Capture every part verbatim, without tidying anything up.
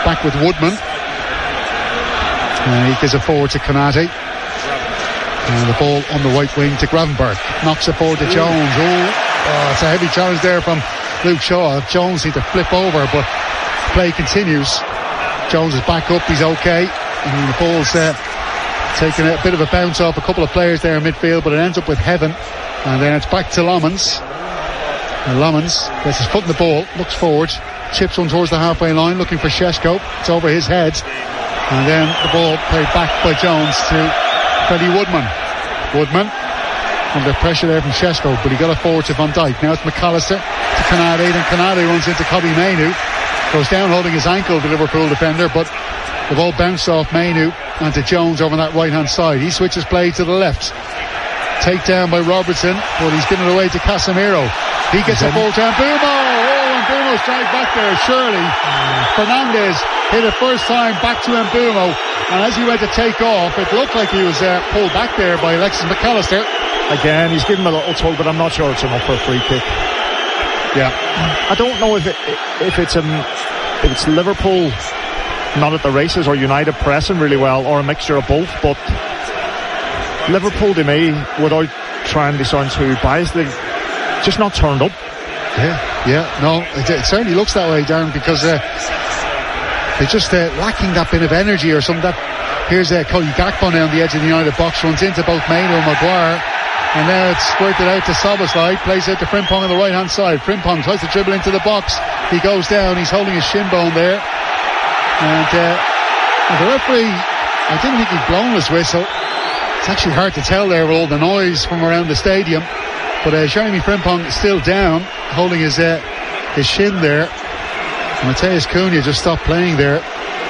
back with Woodman. And he gives it forward to Konate. And the ball on the right wing to Gravenberg. Knocks it forward to Jones. Oh, it's a heavy challenge there from Luke Shaw. Jones need to flip over, but play continues. Jones is back up, he's okay. And the ball's uh, taking a bit of a bounce off a couple of players there in midfield, but it ends up with Heaven. And then it's back to Lomans. And Lomans gets his foot in the ball, looks forward, chips one towards the halfway line, looking for Shesko. It's over his head. And then the ball played back by Jones to Freddie Woodman. Woodman under pressure there from Shesko, but he got it forward to Van Dijk. Now it's McAllister to Konate, then Konate runs into Kobbie Mainoo, goes down holding his ankle, the Liverpool defender, but the ball bounced off Mainoo and to Jones over on that right hand side. He switches play to the left. Takedown by Robertson, but he's given it away to Casemiro. He gets it forward to Mbeumo. Oh, Mbeumo's dragged back there, surely. Mm. Fernandez hit it first time back to Mbeumo, and as he went to take off, it looked like he was uh, pulled back there by Alexis McAllister. Again, he's given him a little tug, but I'm not sure it's enough for a free kick. Yeah, I don't know if it, if it's um, if it's Liverpool not at the races or United pressing really well, or a mixture of both. But Liverpool, to me, without trying to sound too biased, they've just not turned up. Yeah, yeah, no, it, it certainly looks that way, Darren, because uh, they're just uh, lacking that bit of energy or something. That here's uh, Cody Gakpo now on the edge of the United box, runs into both Mainoo and Maguire. And now it's squirted out to Szoboszlai, plays out to Frimpong on the right hand side. Frimpong tries to dribble into the box. He goes down, he's holding his shin bone there. And, uh, and the referee, I didn't think he'd blown his whistle. It's actually hard to tell there with all the noise from around the stadium. But uh, Jeremy Frimpong is still down, holding his uh, his shin there. And Matheus Cunha just stopped playing there.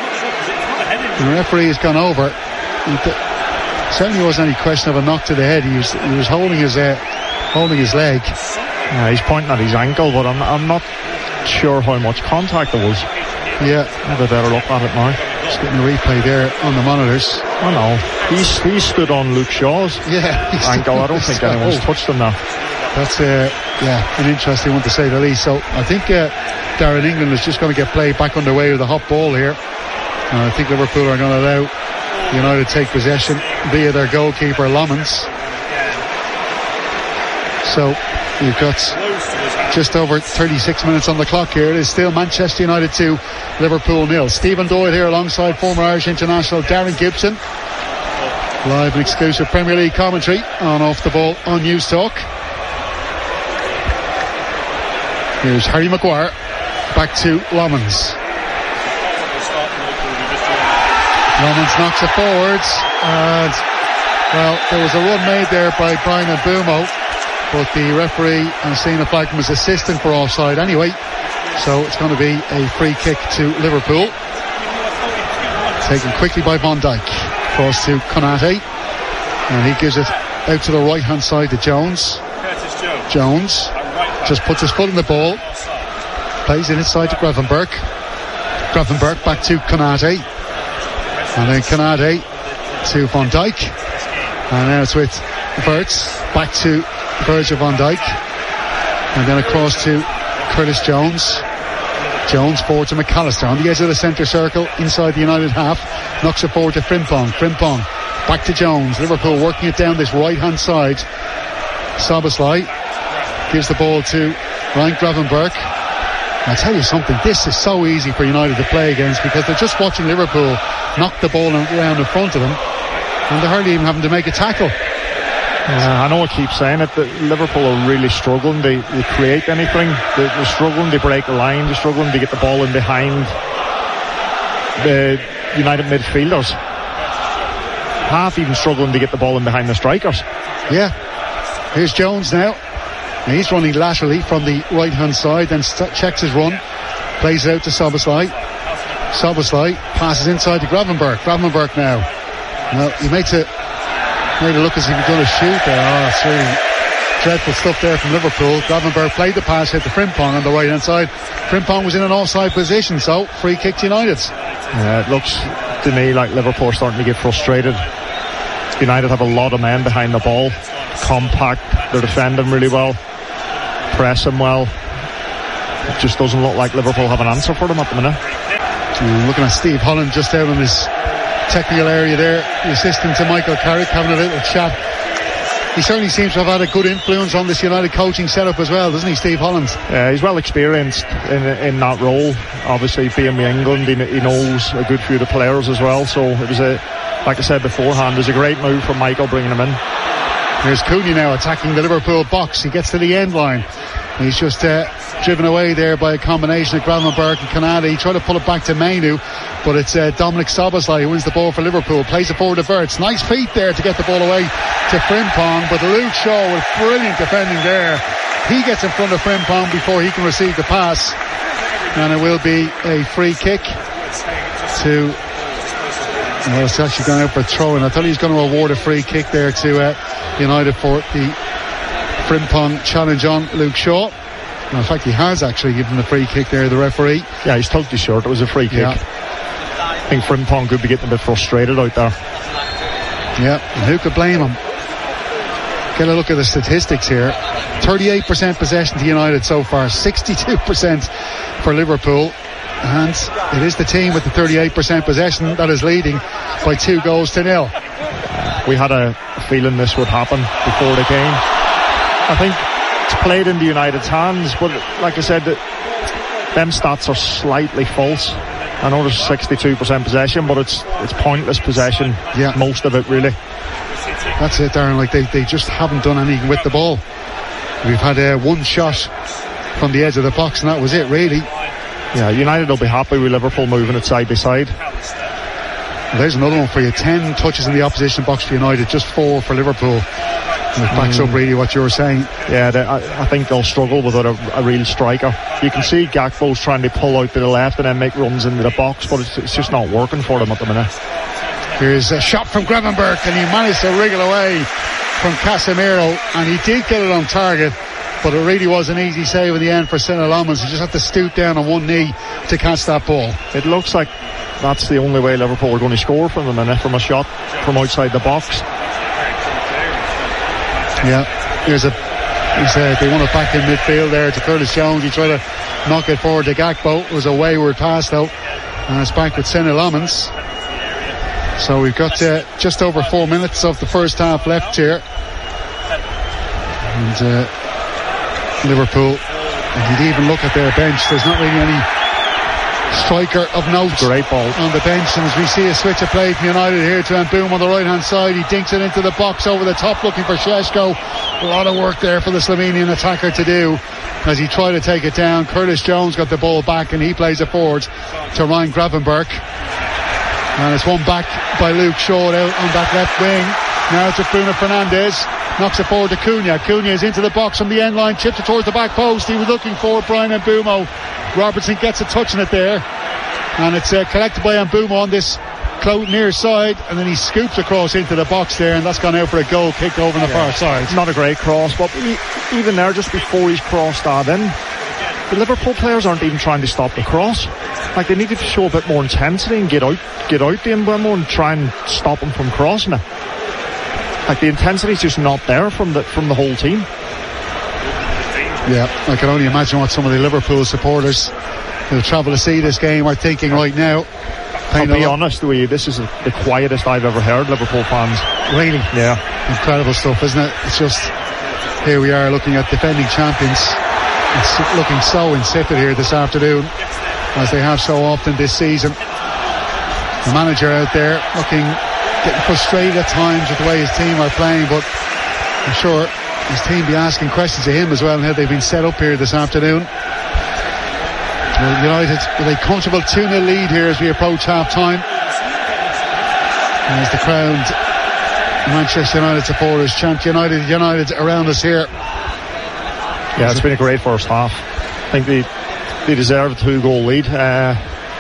And the referee has gone over. Certainly wasn't any question of a knock to the head. He was he was holding his uh, holding his leg. Yeah, he's pointing at his ankle, but I'm I'm not sure how much contact there was. Yeah, have a better look at it now. Just getting a replay there on the monitors. I know. He's he stood on Luke Shaw's yeah, ankle. I don't think anyone's touched him now. That's uh, yeah, an interesting one to say the least. So I think uh, Darren, England is just going to get played back underway with a hot ball here. And I think Liverpool are going to allow United take possession via their goalkeeper Lomans. So we've got just over thirty-six minutes on the clock here. It is still Manchester United two, Liverpool nil. Stephen Doyle here alongside former Irish international Darren Gibson. Live and exclusive Premier League commentary on Off the Ball on News Talk. Here's Harry Maguire back to Lomans. Lomans knocks it forwards, and well, there was a run made there by Brian Mbeumo, but the referee has seen a flag from his assistant for offside anyway, so it's going to be a free kick to Liverpool. Taken quickly by Van Dijk, cross to Konate, and he gives it out to the right hand side to Jones. Jones just puts his foot in the ball, plays it inside to Gravenberg. Gravenberg back to Konate. And then Konate to Van Dijk. And now it's with Wirtz. Back to Virgil van Dijk. And then across to Curtis Jones. Jones forward to McAllister on the edge of the centre circle inside the United half. Knocks it forward to Frimpong. Frimpong back to Jones. Liverpool working it down this right hand side. Szoboszlai gives the ball to Ryan Gravenberg. I'll tell you something, this is so easy for United to play against because they're just watching Liverpool knock the ball around in front of them and they're hardly even having to make a tackle. Uh, I know I keep saying it, that Liverpool are really struggling to, to create anything. They're, they're struggling to break the line, they're struggling to get the ball in behind the United midfielders. Half even struggling to get the ball in behind the strikers. Yeah, here's Jones now. And he's running laterally from the right hand side, then st- checks his run, plays it out to Szoboszlai. Szoboszlai passes inside to Gravenberg. Gravenberg now. Now he makes it made it look as if he's going to shoot there. Oh, it's really dreadful stuff there from Liverpool. Gravenberg played the pass out to Frimpong on the right hand side. Frimpong was in an offside position, so free kick to United. Yeah, it looks to me like Liverpool are starting to get frustrated. United have a lot of men behind the ball, compact, they're defending really well, pressing well. It just doesn't look like Liverpool have an answer for them at the minute. Uh, looking at Steve Holland just out in his technical area there, the assistant to Michael Carrick, having a little chat. He certainly seems to have had a good influence on this United coaching setup as well, doesn't he, Steve Holland? Yeah, he's well experienced in in that role. Obviously, being with England, he, he knows a good few of the players as well. So it was a, like I said beforehand, it was a great move from Michael bringing him in. Here's Cunha now attacking the Liverpool box. He gets to the end line. He's just uh, driven away there by a combination of Gravenberch and Canada. He tried to pull it back to Mainu, but it's uh, Dominic Szoboszlai who wins the ball for Liverpool. Plays it forward to Wirtz. Nice feet there to get the ball away to Frimpong, but Luke Shaw with brilliant defending there. He gets in front of Frimpong before he can receive the pass, and it will be a free kick to... Well, it's actually gone out for a throw-in. I thought he was going to award a free kick there to uh, United for the Frimpong challenge on Luke Shaw. And in fact, he has actually given the free kick there, the referee. Yeah, he's tugged his shirt. It was a free kick. Yeah. I think Frimpong could be getting a bit frustrated out there. Yeah, and who could blame him? Get a look at the statistics here. thirty-eight percent possession to United so far, sixty-two percent for Liverpool. And it is the team with the thirty-eight percent possession that is leading by two goals to nil. We had a feeling this would happen before the game. I think it's played into United's hands, but like I said, them stats are slightly false. I know there's sixty-two percent possession, but it's it's pointless possession. Yeah, most of it really. That's it, Darren. Like they, they just haven't done anything with the ball. We've had uh, one shot from the edge of the box, and that was it, really. Yeah, United will be happy with Liverpool moving it side by side. Well, there's another one for you. Ten touches in the opposition box for United, just four for Liverpool. And it backs mm. up really what you were saying. Yeah, they, I, I think they'll struggle without a, a real striker. You can see Gakpo's trying to pull out to the left and then make runs into the box, but it's, it's just not working for them at the minute. Here's a shot from Gravenberch, and he managed to wriggle away from Casemiro, and he did get it on target, but it really was an easy save in the end for Saint Lomans. He just had to stoop down on one knee to catch that ball. It looks like that's the only way Liverpool are going to score from the minute, from a shot from outside the box. Yeah, here's a he's, uh, they won it back in midfield there to Curtis Jones. He tried to knock it forward to Gakpo. It was a wayward pass though, and it's back with Saint Lomans. So we've got uh, just over four minutes of the first half left here, and uh, Liverpool, if you'd even look at their bench, there's not really any striker of note. Great ball on the bench, and as we see a switch of play from United here to Mboum on the right hand side, he dinks it into the box over the top looking for Šeško. A lot of work there for the Slovenian attacker to do as he tried to take it down. Curtis Jones got the ball back and he plays it forward to Ryan Gravenberch, and it's won back by Luke Shaw out on that left wing. Now to Bruno Fernandes, knocks it forward to Cunha. Cunha is into the box from the end line, chips it towards the back post. He was looking for Brian Mbumo. Robertson gets a touch on it there, and it's uh, collected by Mbumo on this close near side, and then he scoops across into the box there, and that's gone out for a goal kick over on the yeah, far side. Not a great cross, but he, even there, just before he's crossed that in, the Liverpool players aren't even trying to stop the cross. Like, they needed to show a bit more intensity and get out get out to Mbumo and try and stop him from crossing it. Like, the intensity's just not there from the from the whole team. Yeah, I can only imagine what some of the Liverpool supporters who'll travel to see this game are thinking right now. I'll be honest with you, this is the quietest I've ever heard Liverpool fans. Really? Yeah. Incredible stuff, isn't it? It's just, here we are looking at defending champions. It's looking so insipid here this afternoon, as they have so often this season. The manager out there looking, getting frustrated at times with the way his team are playing, but I'm sure his team be asking questions of him as well and how they've been set up here this afternoon. Well, United with a comfortable two nil lead here as we approach half time, as the crowd, Manchester United supporters chant United, United around us here. Yeah, it's been a great first half. I think they they deserved a two goal lead, uh,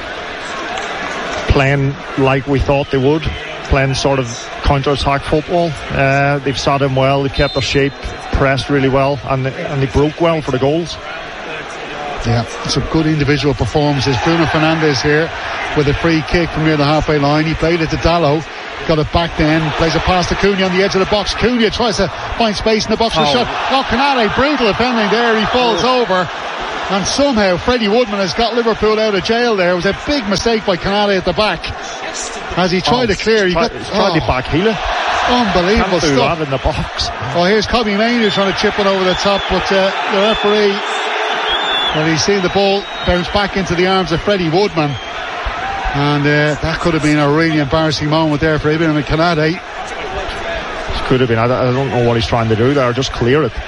playing like we thought they would, playing sort of counter-attack football. Uh, they've sat in well, they've kept their shape, pressed really well, and they, and they broke well for the goals. Yeah, some good individual performances. Bruno Fernandes here with a free kick from near the halfway line. He played it to Dalot, got it back then, plays it past to Cunha on the edge of the box. Cunha tries to find space in the box for oh. a shot. Oh, Canale, brutal defending there. He falls oh. over. and somehow Freddie Woodman has got Liverpool out of jail there. It was a big mistake by Canale at the back as he tried oh, to clear. He tried, got tried oh, to back heel it. Unbelievable Can't do stuff that in the box. Oh, here's Kobe Mainu trying to chip it over the top, but uh, the referee, well, he's seen the ball bounce back into the arms of Freddie Woodman, and uh, that could have been a really embarrassing moment there for Ibn Canade. Could have been. I don't know what he's trying to do there. Just clear it.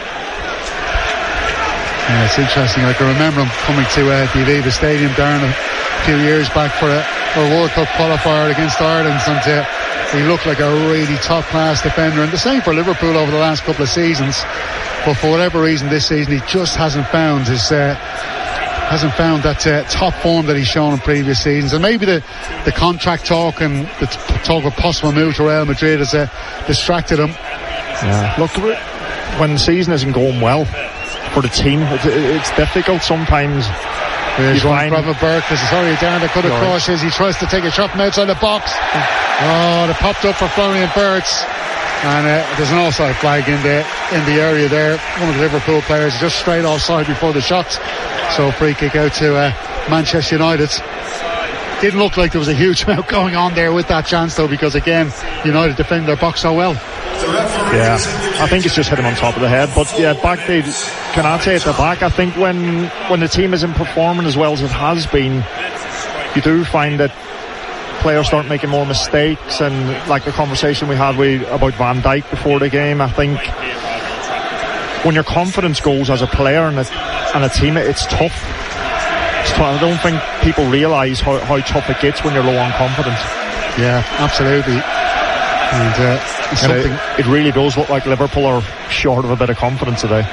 Yeah, it's interesting. I can remember him coming to uh, the Aviva Stadium, Darren, a few years back for a, for a World Cup qualifier against Ireland, and uh, he looked like a really top-class defender. And the same for Liverpool over the last couple of seasons. But for whatever reason, this season he just hasn't found his. Uh, hasn't found that uh, top form that he's shown in previous seasons, and maybe the, the contract talk and the t- talk of possible move to Real Madrid has uh, distracted him. Yeah. Look, when the season isn't going well for the team, it's, it's difficult sometimes. There's one Gravenberch. There's sorry, Darren, that could have crossed his. He tries to take a shot from outside the box. Oh, they popped up for Florian Wirtz. And uh, there's an offside flag in the in the area there. One of the Liverpool players just straight offside before the shot. So free kick out to uh, Manchester United. Didn't look like there was a huge amount going on there with that chance though, because again, United defended their box so well. Yeah, I think it's just hit him on top of the head. But yeah, back to Canate at the back. I think when when the team isn't performing as well as it has been, you do find that players start making more mistakes, and like the conversation we had with, about Van Dijk before the game, I think when your confidence goes as a player and a, and a teammate, it's tough. It's tough. I don't think people realise how, how tough it gets when you're low on confidence. Yeah, absolutely. And, uh, and it, it really does look like Liverpool are short of a bit of confidence today.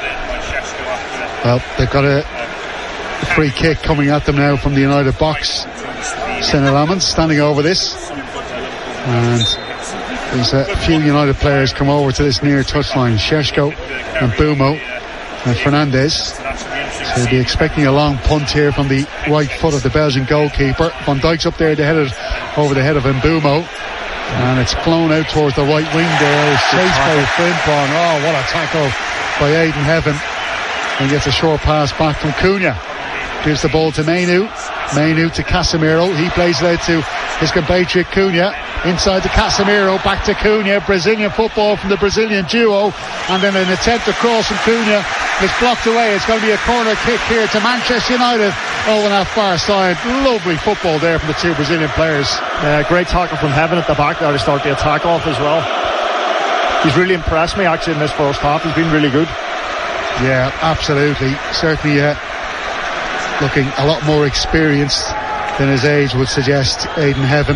Well, they've got a free kick coming at them now from the United box. Senna Lamans standing over this, and there's a few United players come over to this near touchline. Šeško and Bumo and Fernandes. So they'll be expecting a long punt here from the right foot of the Belgian goalkeeper. Van Dijk's up there, the head of, over the head of Mbumo, and it's flown out towards the right wing there. Chased by Frimpong. Oh, what a tackle by Aidan Heaven, and gets a short pass back from Cunha. Gives the ball to Mainu. Mainu to Casemiro. He plays it out to his compatriot Cunha. Inside to Casemiro. Back to Cunha. Brazilian football from the Brazilian duo. And then an attempt to cross from Cunha is blocked away. It's going to be a corner kick here to Manchester United over that far side. Lovely football there from the two Brazilian players. Uh, great tackle from Heaven at the back there to start the attack off as well. He's really impressed me actually in this first half. He's been really good. Yeah, absolutely. Certainly uh, looking a lot more experienced than his age would suggest. Aidan Heaven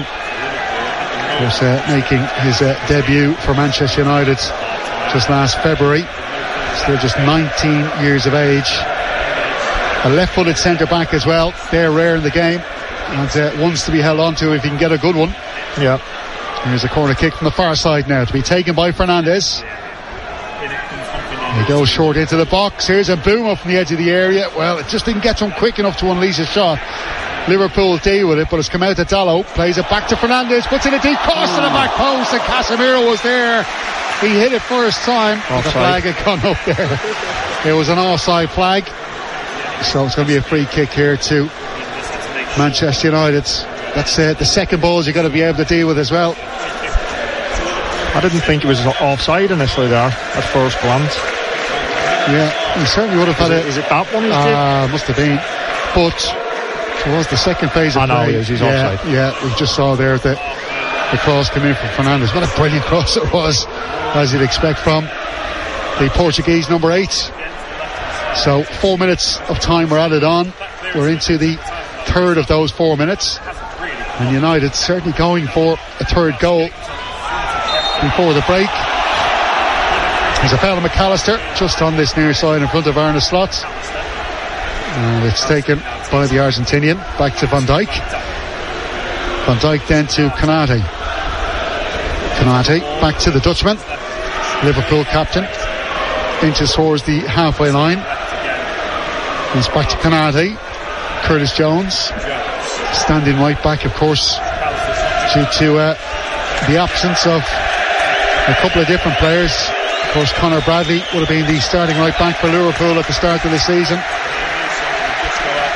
was uh, making his uh, debut for Manchester United just last February. Still just nineteen years of age. A left-footed centre-back as well. They're rare in the game, and uh, one's to be held on to if he can get a good one. Yeah. Here's a corner kick from the far side now to be taken by Fernandes. He goes short into the box. Here's a boom up from the edge of the area. Well, it just didn't get to him quick enough to unleash a shot. Liverpool deal with it, but it's come out to Dalot. Plays it back to Fernandes. Puts in a deep cross to the back post, and Casemiro was there. He hit it first time. The flag had gone up there. It was an offside flag. So it's going to be a free kick here to Manchester United. That's uh, the second balls you've got to be able to deal with as well. I didn't think it was offside initially there at first glance. Yeah, he certainly would have had it. Is it that one he's Ah, uh, must have been. But it was the second phase of I know, play. he is, he's yeah, offside. Yeah, we just saw there that the cross came in from Fernandes. What a brilliant cross it was, as you'd expect from the Portuguese number eight. So four minutes of time were added on. We're into the third of those four minutes. And United certainly going for a third goal before the break. There's a foul on McAllister just on this near side in front of Arne Slot, and it's taken by the Argentinian. Back to Van Dijk. Van Dijk then to Konate. Konate back to the Dutchman, Liverpool captain, inches towards the halfway line. He's back to Konate. Curtis Jones standing right back, of course, due to uh, the absence of a couple of different players. Of course, Conor Bradley would have been the starting right back for Liverpool at the start of the season.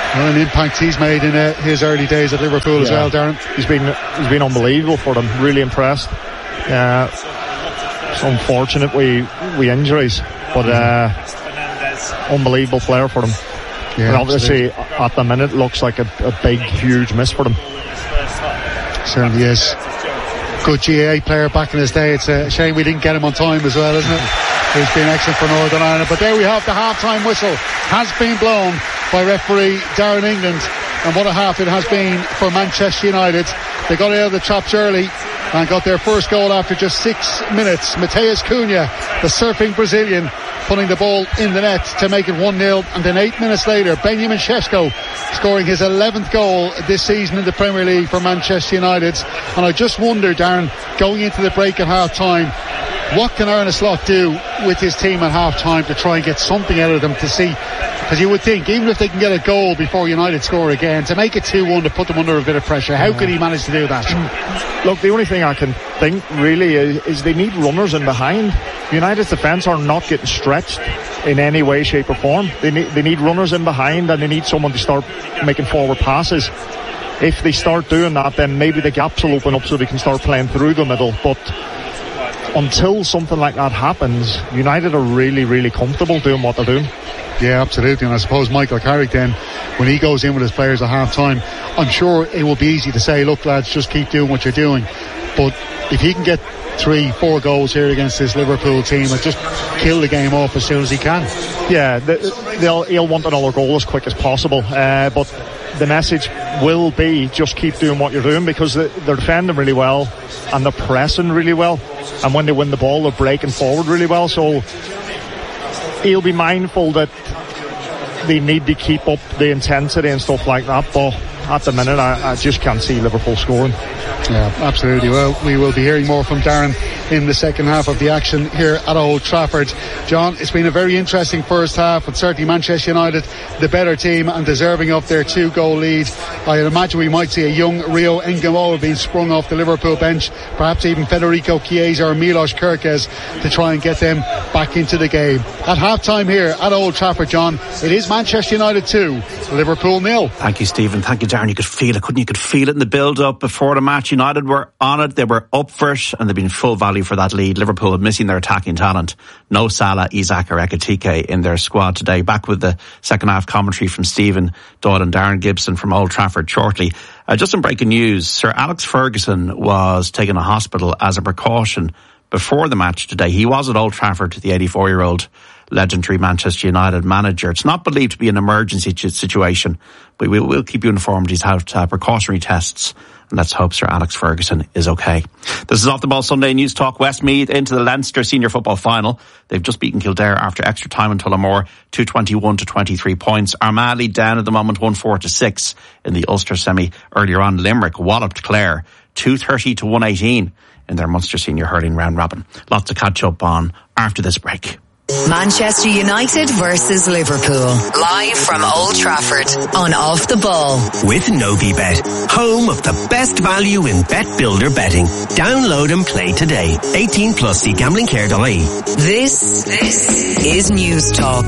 Well, an impact he's made in uh, his early days at Liverpool yeah. as well, Darren. He's been he's been unbelievable for them. Really impressed. Uh, it's unfortunate we we injuries, but uh, unbelievable player for them. Yeah, and obviously, absolutely. At the minute, looks like a, a big, huge miss for them. Certainly is. Good G A A player back in his day. It's a shame we didn't get him on time as well, isn't it? He's been excellent for Northern Ireland. But there we have the half-time whistle. Has been blown by referee Darren England. And what a half it has been for Manchester United. They got out of the traps early and got their first goal after just six minutes. Mateus Cunha, the surfing Brazilian, putting the ball in the net to make it one nil. And then eight minutes later, Benjamin Šeško scoring his eleventh goal this season in the Premier League for Manchester United. And I just wonder, Darren, going into the break at half-time, what can Arne Slot do with his team at half-time to try and get something out of them to see? Because you would think, even if they can get a goal before United score again, to make it two one, to put them under a bit of pressure, how could he manage to do that? Look, the only thing I can think really is, is they need runners in behind. United's defence are not getting stretched in any way, shape or form. They need, they need runners in behind, and they need someone to start making forward passes. If they start doing that, then maybe the gaps will open up so they can start playing through the middle. But until something like that happens, United are really, really comfortable doing what they're doing. Yeah, absolutely. And I suppose Michael Carrick then, when he goes in with his players at half time, I'm sure it will be easy to say, look lads, just keep doing what you're doing. But if he can get three, four goals here against this Liverpool team and just kill the game off as soon as he can. Yeah, they'll, he'll want another goal as quick as possible. Uh, but the message will be just keep doing what you're doing, because they're defending really well and they're pressing really well. And when they win the ball, they're breaking forward really well. So he'll be mindful that they need to keep up the intensity and stuff like that. But at the minute, I, I just can't see Liverpool scoring. Yeah, absolutely. Well, we will be hearing more from Darren in the second half of the action here at Old Trafford. John, it's been a very interesting first half, but certainly Manchester United the better team and deserving of their two goal lead. I imagine we might see a young Rio Engamola being sprung off the Liverpool bench, perhaps even Federico Chiesa or Milos Kerkez to try and get them back into the game. At half time here at Old Trafford, John, it is Manchester United two, Liverpool nil. Thank you, Stephen. Thank you, Darren. You could feel it, couldn't you? You could feel it in the build up before the match. United were on it, they were up for it, and they've been full value for that lead. Liverpool are missing their attacking talent. No Salah, Isak or Ekitike in their squad today. Back with the second half commentary from Stephen Dodd and Darren Gibson from Old Trafford shortly. Uh, just some breaking news. Sir Alex Ferguson was taken to hospital as a precaution before the match today. He was at Old Trafford, the eighty-four-year-old legendary Manchester United manager. It's not believed to be an emergency situation, but we'll, we'll keep you informed. He's had uh, precautionary tests, and let's hope Sir Alex Ferguson is okay. This is Off the Ball Sunday News Talk. Westmeath into the Leinster Senior Football Final. They've just beaten Kildare after extra time in Tullamore, two twenty-one to twenty-three points. Armagh lead down at the moment, one four to six in the Ulster semi. Earlier on, Limerick walloped Clare, two thirty to one eighteen in their Munster Senior Hurling round robin. Lots to catch up on after this break. Manchester United versus Liverpool, live from Old Trafford on Off the Ball with Novibet, home of the best value in bet builder betting. Download and play today. eighteen plus, see gambling care dot I E. This, this is News Talk.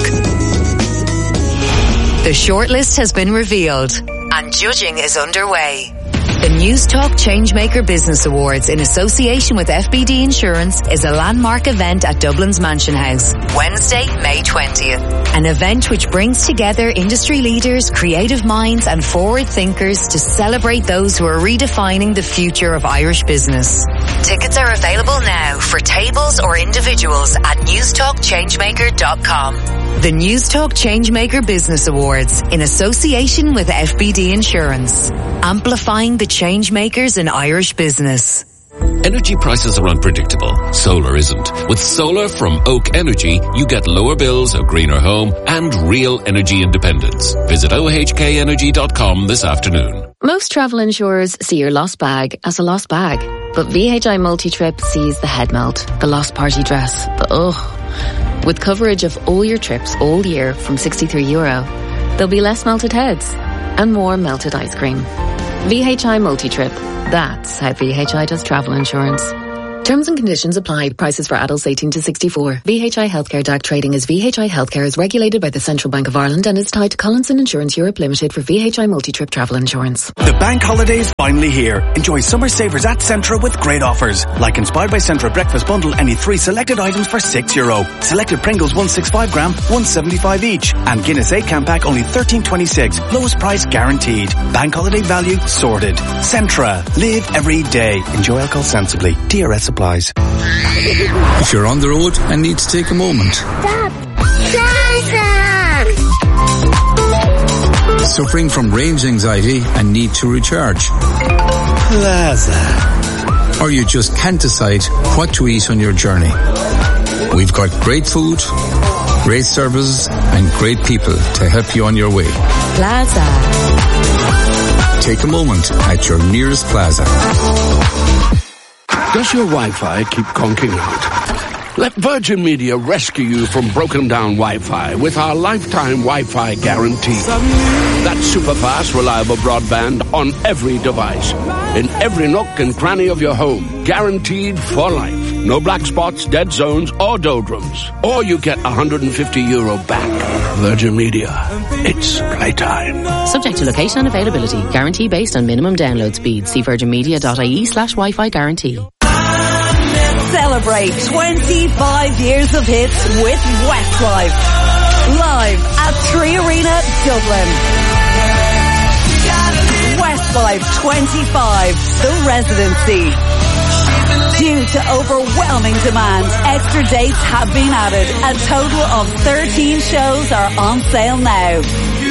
The shortlist has been revealed and judging is underway. The News Talk Changemaker Business Awards, in association with F B D Insurance, is a landmark event at Dublin's Mansion House, Wednesday, May twentieth. An event which brings together industry leaders, creative minds and forward thinkers to celebrate those who are redefining the future of Irish business. Tickets are available now for tables or individuals at newstalk changemaker dot com. The News Talk Changemaker Business Awards, in association with F B D Insurance, amplifying the changemakers in Irish business. Energy prices are unpredictable. Solar isn't. With solar from Oak Energy, you get lower bills, a greener home, and real energy independence. Visit O H K energy dot com this afternoon. Most travel insurers see your lost bag as a lost bag. But V H I Multi-Trip sees the head melt, the lost party dress, the ugh. With coverage of all your trips all year from sixty-three euro, there'll be less melted heads and more melted ice cream. V H I Multi-Trip. That's how V H I does travel insurance. Terms and conditions apply. Prices for adults eighteen to sixty-four. V H I Healthcare D A C trading as V H I Healthcare is regulated by the Central Bank of Ireland and is tied to Collinson Insurance Europe Limited for V H I multi-trip travel insurance. The bank holiday is finally here. Enjoy summer savers at Centra with great offers. Like Inspired by Centra breakfast bundle, any three selected items for six euro. Selected Pringles one sixty-five gram, one seventy-five each. And Guinness eight can pack only thirteen twenty-six. Lowest price guaranteed. Bank holiday value sorted. Centra. Live every day. Enjoy alcohol sensibly. D R S applies. If you're on the road and need to take a moment. Stop! Plaza! Suffering from range anxiety and need to recharge. Plaza. Or you just can't decide what to eat on your journey. We've got great food, great services and great people to help you on your way. Plaza. Take a moment at your nearest Plaza. Does your Wi-Fi keep conking out? Let Virgin Media rescue you from broken down Wi-Fi with our lifetime Wi-Fi guarantee. That's super fast, reliable broadband on every device, in every nook and cranny of your home, guaranteed for life. No black spots, dead zones, or doldrums. Or you get one hundred fifty euro back. Virgin Media. It's playtime. Subject to location and availability. Guarantee based on minimum download speed. See virginmedia.ie slash Wi-Fi guarantee. Celebrate twenty-five years of hits with Westlife. Live at Three Arena, Dublin. Westlife twenty-five, The Residency. Due to overwhelming demand, extra dates have been added. A total of thirteen shows are on sale now.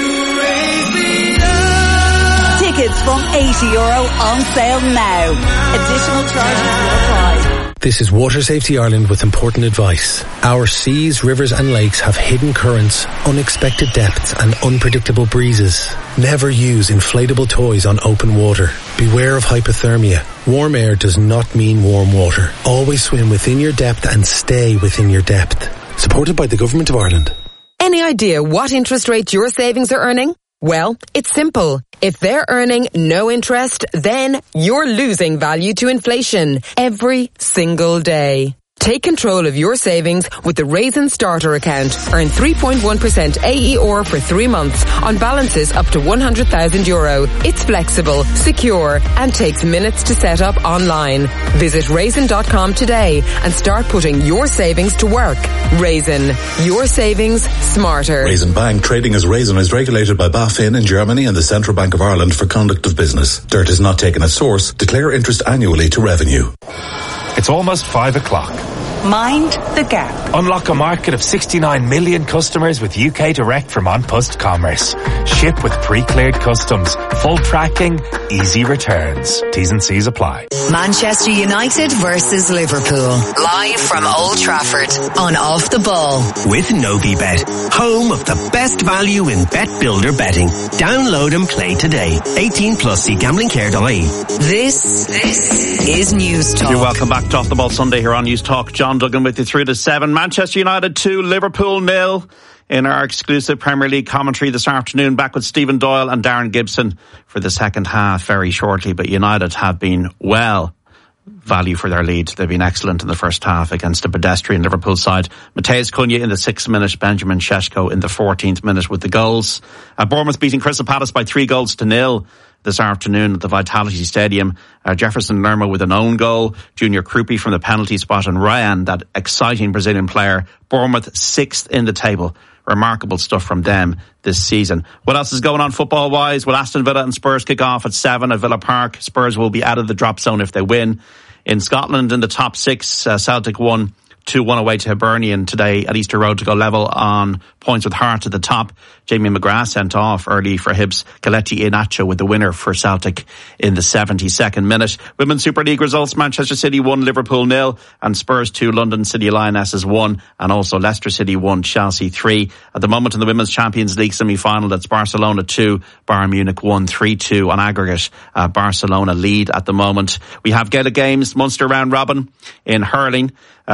Tickets from eighty euro on sale now. Additional charges will apply. This is Water Safety Ireland with important advice. Our seas, rivers and lakes have hidden currents, unexpected depths and unpredictable breezes. Never use inflatable toys on open water. Beware of hypothermia. Warm air does not mean warm water. Always swim within your depth and stay within your depth. Supported by the Government of Ireland. Any idea what interest rate your savings are earning? Well, it's simple. If they're earning no interest, then you're losing value to inflation every single day. Take control of your savings with the Raisin Starter account. Earn three point one percent A E R for three months on balances up to one hundred thousand euro. It's flexible, secure, and takes minutes to set up online. Visit raisin dot com today and start putting your savings to work. Raisin, your savings smarter. Raisin Bank, trading as Raisin, is regulated by BaFin in Germany and the Central Bank of Ireland for conduct of business. Dirt is not taken at source. Declare interest annually to revenue. It's almost five o'clock. Mind the gap. Unlock a market of sixty-nine million customers with U K Direct from An Post Commerce. Ship with pre-cleared customs, full tracking, easy returns. T's and C's apply. Manchester United versus Liverpool. Live from Old Trafford on Off the Ball. With NoviBet, home of the best value in bet builder betting. Download and play today. eighteen plus, see gambling care dot I E. This, this is News Talk. You're welcome back to Off the Ball Sunday here on News Talk. John Duggan with you through to seven. Manchester United two, Liverpool nil. In our exclusive Premier League commentary this afternoon, back with Stephen Doyle and Darren Gibson for the second half very shortly. But United have been well value for their lead. They've been excellent in the first half against a pedestrian Liverpool side. Matheus Cunha in the sixth minute, Benjamin Šeško in the fourteenth minute with the goals. Uh, Bournemouth beating Crystal Palace by three goals to nil this afternoon at the Vitality Stadium. Uh, Jefferson Lerma with an own goal, Junior Krupi from the penalty spot, and Ryan, that exciting Brazilian player. Bournemouth sixth in the table. Remarkable stuff from them this season. What else is going on football-wise? Well, Aston Villa and Spurs kick off at seven at Villa Park. Spurs will be out of the drop zone if they win. In Scotland, in the top six, uh, Celtic won two one away to Hibernian today at Easter Road to go level on points with Heart at the top. Jamie McGrath sent off early for Hibs. Kelechi Iheanacho with the winner for Celtic in the seventy-second minute. Women's Super League results: Manchester City one, Liverpool nil, and Spurs two, London City Lionesses one, and also Leicester City one, Chelsea three. At the moment in the Women's Champions League semi-final, that's Barcelona two, Bayern Munich one, three two on aggregate. Uh, Barcelona lead at the moment. We have Gaelic games, Munster round robin in hurling. Uh, Limerick beat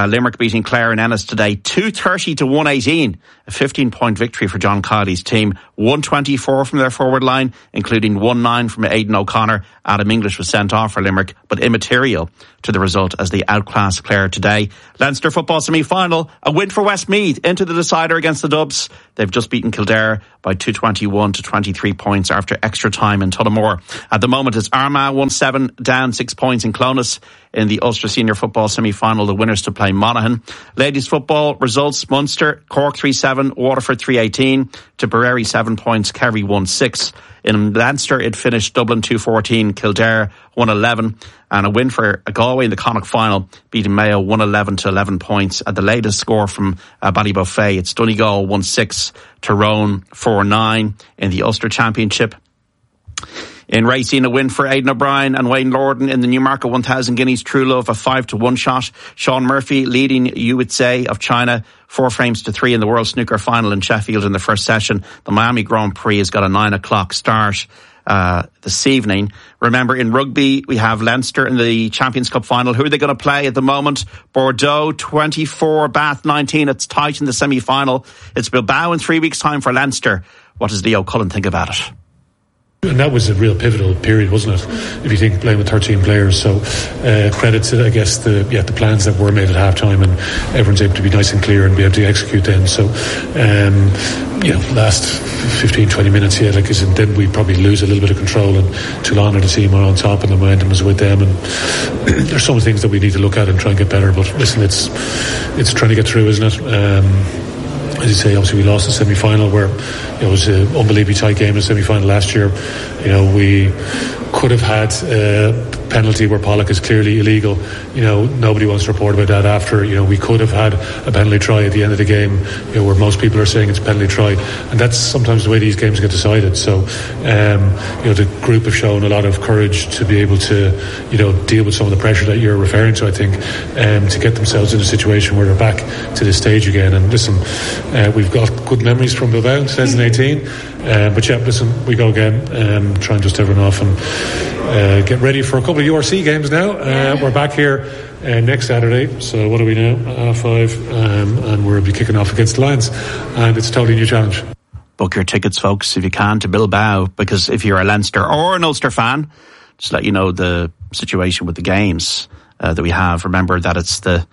beating Clare and Ennis today, two thirty to one eighteen. A fifteen point victory for John Kiley's team. one twenty-four from their forward line, including one nine from Aidan O'Connor. Adam English was sent off for Limerick, but immaterial to the result as they outclassed Clare today. Leinster football semi-final, a win for Westmeath into the decider against the Dubs. They've just beaten Kildare by two twenty-one to twenty-three points after extra time in Tullamore. At the moment, it's Armagh one seven, down six points in Clonus. In the Ulster Senior Football semi-final, the winners to play Monaghan. Ladies football results: Munster, Cork three seven, Waterford three eighteen, Tipperary seven points, Kerry one six. In Leinster, it finished Dublin two fourteen, Kildare one eleven, and a win for Galway in the Connacht final, beating Mayo one eleven to eleven points. At the latest score from uh, Ballybuffet, it's Donegal one six, Tyrone four nine. In the Ulster Championship, in racing, a win for Aidan O'Brien and Wayne Lorden in the Newmarket one thousand Guineas True Love, a five to one shot. Sean Murphy leading U S A of China four frames to three in the World Snooker Final in Sheffield in the first session. The Miami Grand Prix has got a nine o'clock start uh, this evening. Remember, in rugby, we have Leinster in the Champions Cup final. Who are they going to play at the moment? Bordeaux twenty-four, Bath nineteen. It's tight in the semi-final. It's Bilbao in three weeks' time for Leinster. What does Leo Cullen think about it? And that was a real pivotal period, wasn't it? If you think playing with thirteen players, so uh, credit to, I guess, the yeah the plans that were made at half time, and everyone's able to be nice and clear and be able to execute then. So, um, you know, last fifteen, twenty minutes, yeah, like, and then we probably lose a little bit of control, and Toulon are the team are on top, and the momentum is with them, and there's some things that we need to look at and try and get better. But listen, it's it's trying to get through, isn't it? Um, As you say, obviously we lost the semi-final, where you know, it was an unbelievably tight game in the semi-final last year. You know, we could have had a penalty where Pollock is clearly illegal. You know, nobody wants to report about that after. You know, we could have had a penalty try at the end of the game, you know, where most people are saying it's a penalty try, and that's sometimes the way these games get decided. So, um, you know, the group have shown a lot of courage to be able to, you know, deal with some of the pressure that you're referring to, I think, um, to get themselves in a situation where they're back to this stage again. And listen, uh, we've got good memories from Bilbao in twenty eighteen, uh, but yeah, listen, we go again, um, try and dust everyone off and uh, get ready for a couple of U R C games now. Uh, we're back here uh, next Saturday, so what are we now? Uh, five, um, and we'll be kicking off against the Lions, and it's a totally new challenge. Book your tickets, folks, if you can, to Bilbao, because if you're a Leinster or an Ulster fan, just let you know the situation with the games uh, that we have. Remember that it's the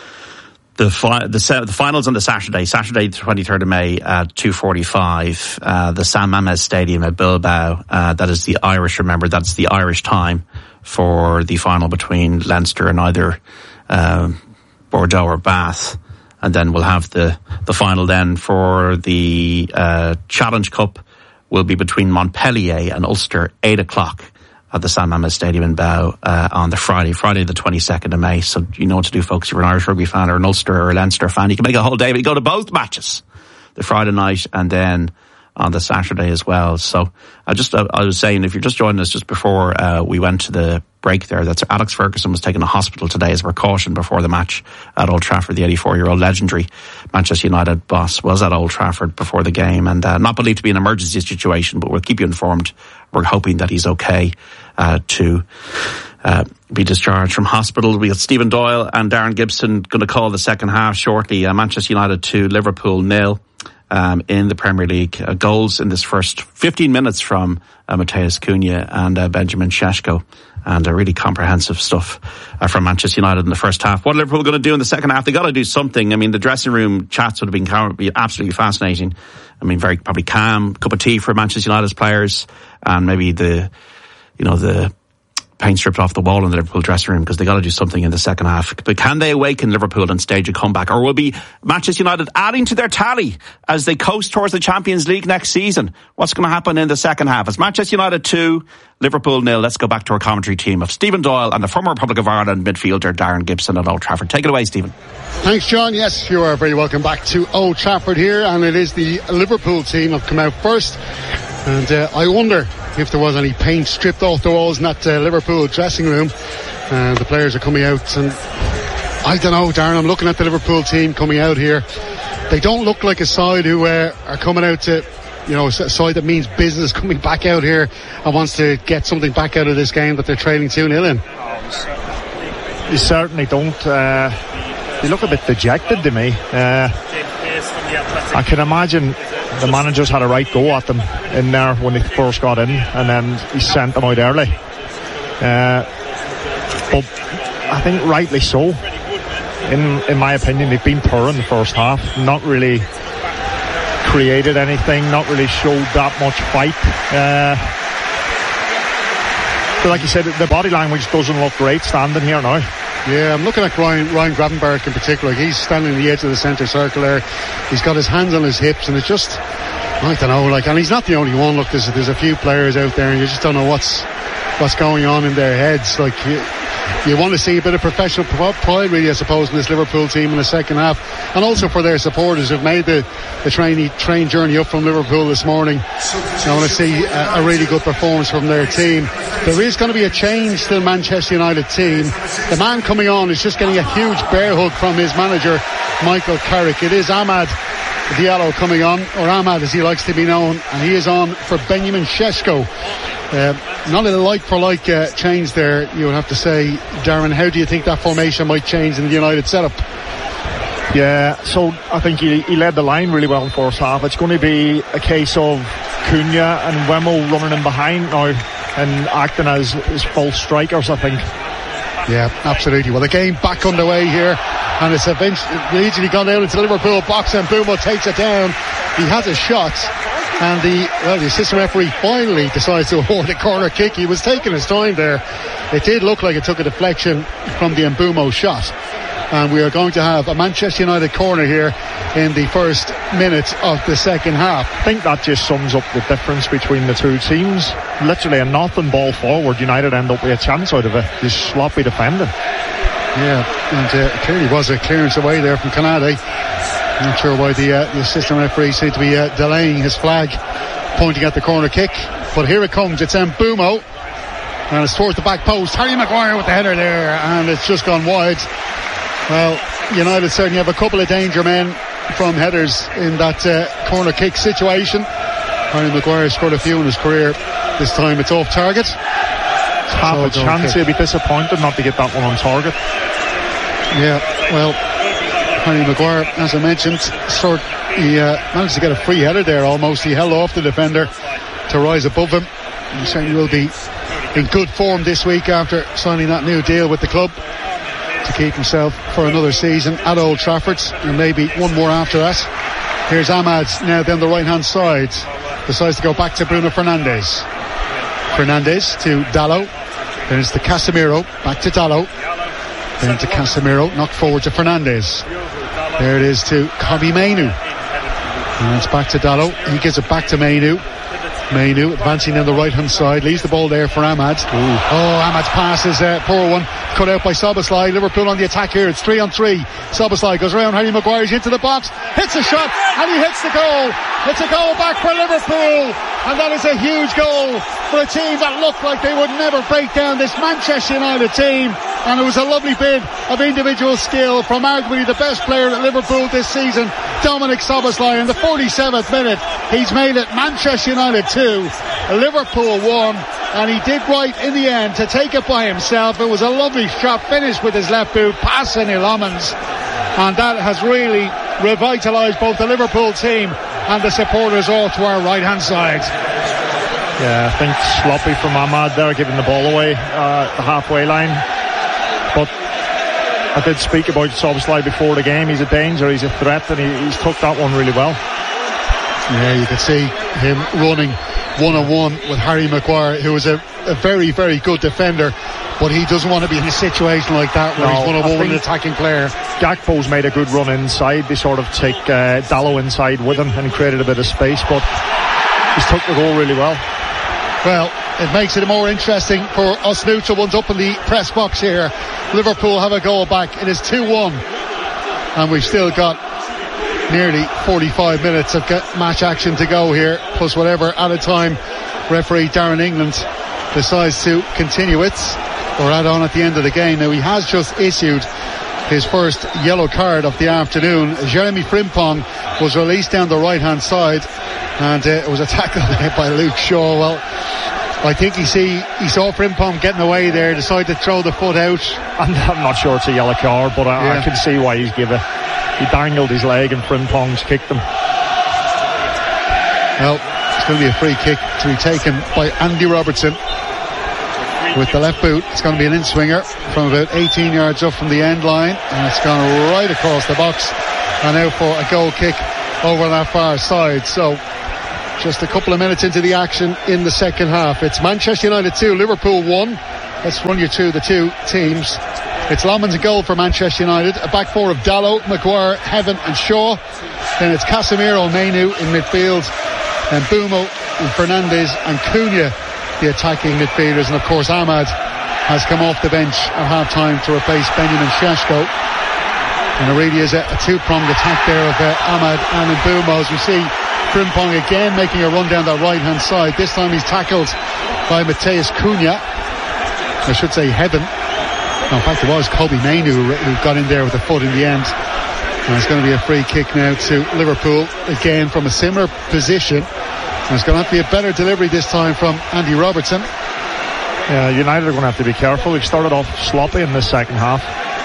The, fi- the, the finals on the Saturday, Saturday the twenty-third of May at two forty-five, uh, the San Mamés Stadium at Bilbao. Uh, that is the Irish, remember, that's the Irish time for the final between Leinster and either uh, Bordeaux or Bath. And then we'll have the, the final then for the uh, Challenge Cup will be between Montpellier and Ulster, eight o'clock. At the San Mamés Stadium in Bow uh, on the Friday, Friday the twenty-second of May. So you know what to do, folks. If you're an Irish rugby fan or an Ulster or a Leinster fan, you can make a whole day, but you go to both matches, the Friday night and then on the Saturday as well. So I just uh, I was saying, if you're just joining us just before uh, we went to the break there, that's Alex Ferguson was taken to hospital today as a precaution before the match at Old Trafford. The eighty-four-year-old legendary Manchester United boss was at Old Trafford before the game, and uh, not believed to be an emergency situation, but we'll keep you informed. We're hoping that he's okay uh, to uh, be discharged from hospital. We have Stephen Doyle and Darren Gibson going to call the second half shortly. Uh, Manchester United two, Liverpool nil. Um, in the Premier League. Uh, goals in this first fifteen minutes from uh, Mateus Cunha and uh, Benjamin Šeško, and uh, really comprehensive stuff uh, from Manchester United in the first half. What are Liverpool going to do in the second half? They got to do something. I mean, the dressing room chats would have been, been absolutely fascinating. I mean, very probably calm, cup of tea for Manchester United's players, and maybe the, you know, the paint stripped off the wall in the Liverpool dressing room, because they got to do something in the second half. But can they awaken Liverpool and stage a comeback, or will be Manchester United adding to their tally as they coast towards the Champions League next season? What's going to happen in the second half? It's Manchester United two, Liverpool nil. Let's go back to our commentary team of Stephen Doyle and the former Republic of Ireland midfielder Darren Gibson at Old Trafford. Take it away, Stephen. Thanks, John. Yes, you are very welcome back to Old Trafford here, and it is the Liverpool team have come out first. And uh, I wonder if there was any paint stripped off the walls in that uh, Liverpool dressing room. Uh, the players are coming out, and I don't know, Darren, I'm looking at the Liverpool team coming out here. They don't look like a side who uh, are coming out to, you know, a side that means business, coming back out here and wants to get something back out of this game that they're trailing two nil in. You certainly don't. Uh, they look a bit dejected to me. Uh, I can imagine the managers had a right go at them in there when they first got in, and then he sent them out early. Uh, but I think rightly so. In in my opinion, they've been poor in the first half. Not really created anything. Not really showed that much fight. Uh, but like you said, the body language doesn't look great standing here now. Yeah, I'm looking at Ryan, Ryan Gravenberg in particular. He's standing on the edge of the centre circle there. He's got his hands on his hips, and it's just, I don't know, like, and he's not the only one. Look, there's there's a few players out there, and you just don't know what's what's going on in their heads. Like, you, you want to see a bit of professional pride, really, I suppose, in this Liverpool team in the second half, and also for their supporters who've made the the train train journey up from Liverpool this morning. I want to see a, a really good performance from their team. There is going to be a change to the Manchester United team. The man coming on is just getting a huge bear hug from his manager, Michael Carrick. It is Amad Diallo coming on, or Ahmad as he likes to be known, and he is on for Benjamin Šeško. Uh, not a like-for-like uh, change there, you would have to say. Darren, how do you think that formation might change in the United setup? Yeah, so I think he, he led the line really well in the first half. It's going to be a case of Cunha and Wemo running in behind now and acting as, as false strikers, I think. Yeah, absolutely. Well, the game back underway here, and it's eventually gone down into the Liverpool box, and Mbeumo takes it down. He has a shot, and the well, the assistant referee finally decides to award a corner kick. He was taking his time there. It did look like it took a deflection from the Mbeumo shot, and we are going to have a Manchester United corner here in the first minute of the second half. I think that just sums up the difference between the two teams. Literally a nothing ball forward, United end up with a chance out of it. Just sloppy defending. Yeah, and uh, it clearly was a clearance away there from Canade. Not sure why the, uh, the assistant referee seemed to be uh, delaying his flag, pointing at the corner kick. But here it comes. It's Mbeumo, and it's towards the back post. Harry Maguire with the header there, and it's just gone wide. Well, United certainly have a couple of danger men from headers in that uh, corner kick situation. Harry Maguire scored a few in his career. This time it's off target. Half so a chance. He'll be disappointed not to get that one on target. Yeah, well, Harry Maguire, as I mentioned, sort he uh, managed to get a free header there almost. He held off the defender to rise above him. He certainly will be in good form this week after signing that new deal with the club to keep himself for another season at Old Trafford, and maybe one more after that. Here's Ahmad now down the right hand side, decides to go back to Bruno Fernandes. Fernandes to Dalot, then it's to Casemiro, back to Dalot, then to Casemiro, knocked forward to Fernandes. There it is to Kobbie Mainoo, and it's back to Dalot. He gives it back to Mainoo. Mainoo advancing down the right hand side, leaves the ball there for Ahmad. Ooh. Oh, Ahmad's pass is a poor one, cut out by Szoboszlai. Liverpool on the attack here. It's three on three. Szoboszlai goes around Harry Maguire, he's into the box, hits a shot, and he hits the goal. It's a goal back for Liverpool, and that is a huge goal for a team that looked like they would never break down this Manchester United team. And it was a lovely bit of individual skill from arguably the best player at Liverpool this season, Dominic Szoboszlai. In the forty-seventh minute, he's made it Manchester United two, Liverpool one, and he did right in the end to take it by himself. It was a lovely shot, finished with his left boot, past Sonny Lohmans, and that has really revitalised both the Liverpool team and the supporters all to our right hand side. Yeah, I think sloppy from Ahmad there, giving the ball away uh, at the halfway line. But I did speak about Szoboszlai before the game. He's a danger, he's a threat, and he, he's took that one really well. Yeah, you can see him running one-on-one with Harry Maguire, who is a, a very, very good defender, but he doesn't want to be in a situation like that where no, he's one-on-one with an attacking player. Gakpo's made a good run inside. They sort of take uh, Dalot inside with him and created a bit of space, but he's took the goal really well. Well, it makes it more interesting for us neutral ones up in the press box here. Liverpool have a goal back. It is two one, and we've still got nearly forty-five minutes of match action to go here, plus whatever added time referee Darren England decides to continue it or add on at the end of the game. Now, he has just issued his first yellow card of the afternoon. Jeremy Frimpong was released down the right hand side, and uh, it was a tackle there by Luke Shaw. Well, I think he see he saw Frimpong getting away there, decided to throw the foot out. I'm, I'm not sure it's a yellow card, but I, yeah. I can see why he's given. He dangled his leg and Frimpong's kicked him. Well, it's going to be a free kick to be taken by Andy Robertson with the left boot. It's going to be an in-swinger from about eighteen yards up from the end line, and it's gone right across the box, and now for a goal kick over that far side. So just a couple of minutes into the action in the second half. It's Manchester United two, Liverpool one. Let's run you through the two teams. It's Lomans a goal for Manchester United. A back four of Dalot, Maguire, Heaven and Shaw. Then it's Casemiro, Mainu in midfield. And Bumo, and Fernandes and Cunha, the attacking midfielders. And of course Ahmad has come off the bench at half-time to replace Benjamin Šeško. And there really is a, a two-pronged attack there of uh, Ahmad and Bumo, as we see Frimpong again making a run down that right-hand side. This time he's tackled by Mateus Cunha. I should say Heaven. No, in fact, it was Kobe Mainu who, who got in there with the foot in the end. And it's going to be a free kick now to Liverpool, again from a similar position. And it's going to have to be a better delivery this time from Andy Robertson. Yeah, United are going to have to be careful. They've started off sloppy in the second half.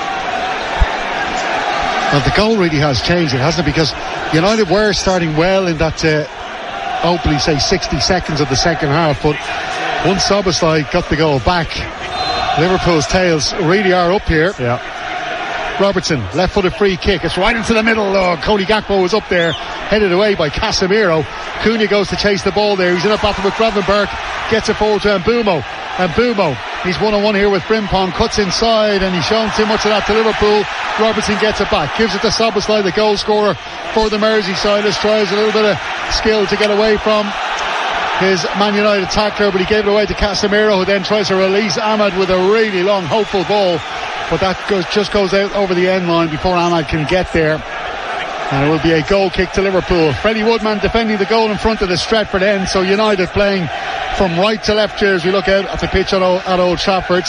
Well, the goal really has changed, it hasn't it? Because United were starting well in that uh, openly, say, sixty seconds of the second half. But once Szoboszlai got the goal back, Liverpool's tails really are up here. Yeah. Robertson, left-footed free kick. It's right into the middle. Oh, Cody Gakpo was up there, headed away by Casemiro. Cunha goes to chase the ball there. He's in a battle with Gravenberch. Gets it forward to Mbumo. Mbumo, he's one-on-one here with Frimpong. Cuts inside, and he's shown too much of that to Liverpool. Robertson gets it back. Gives it to Szoboszlai, the goal scorer for the Merseysiders. Tries a little bit of skill to get away from his Man United tackler, but he gave it away to Casemiro, who then tries to release Ahmad with a really long, hopeful ball. But that goes, just goes out over the end line before Ahmad can get there. And it will be a goal kick to Liverpool. Freddie Woodman defending the goal in front of the Stretford end. So United playing from right to left here as we look out at the pitch at Old, at Old Trafford.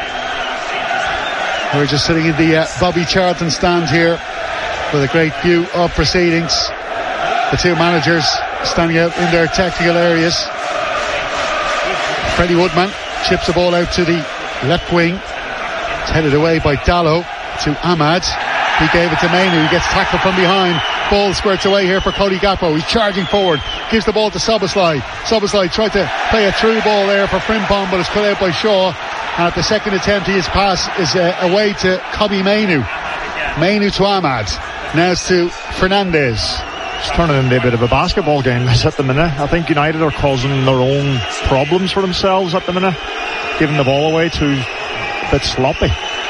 We're just sitting in the uh, Bobby Charlton stand here with a great view of proceedings. The two managers standing out in their technical areas. Freddie Woodman chips the ball out to the left wing. It's headed away by Dalot to Ahmad. He gave it to Mainu. He gets tackled from behind. Ball squirts away here for Cody Gakpo. He's charging forward. Gives the ball to Szoboszlai. Szoboszlai tried to play a through ball there for Frimpong, but it's cut out by Shaw. And at the second attempt, his pass is uh, away to Kobe Mainu. Mainu to Ahmad. Now it's to Fernandes. It's turning into a bit of a basketball game at the minute. I think United are causing their own problems for themselves at the minute. Giving the ball away too a bit sloppy.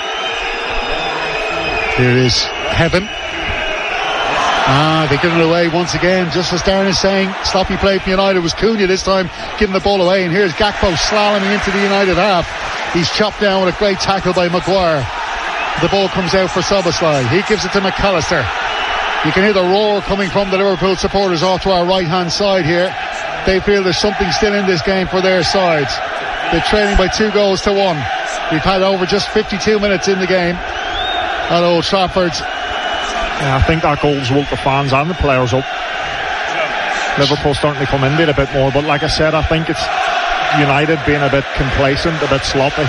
Here is Heaven. Ah, they give it away once again, just as Darren is saying. Sloppy play from United. Was Cunha this time giving the ball away, and here's Gakpo slaloming into the United half. He's chopped down with a great tackle by Maguire. The ball comes out for Szoboszlai. He gives it to McAllister. You can hear the roar coming from the Liverpool supporters off to our right hand side here. They feel there's something still in this game for their side. They're trailing by two goals to one. We've had over just fifty-two minutes in the game at Old Trafford. Yeah, I think that goal's woke the fans and the players up. Liverpool starting to come into it a bit more, but like I said, I think it's United being a bit complacent, a bit sloppy.